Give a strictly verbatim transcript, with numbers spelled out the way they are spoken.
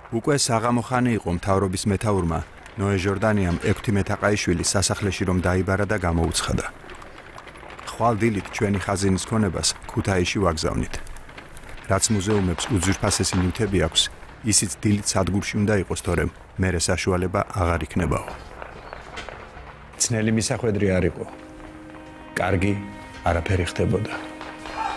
უკვე საღამოხანი იყო მთავრობის მეთაურმა ნოე ჟორდანიამ ექვთი მეთაყაიშვილის სასახლეში რომ დაიბარა და გამოუცხადა. ხვალ დილით ჩვენი ხაზინის ქონებას ქუთაისში ვაგზავნით. რაც მუზეუმებს უძვირფასესი ნივთები აქვს, ისიც დილით სადგურში უნდა იყოს, თორემ მერე საშუალება აღარ იქნებაო. ძნელი მისახვედრი არ იყო. კარგი არაფერი ხდებოდა.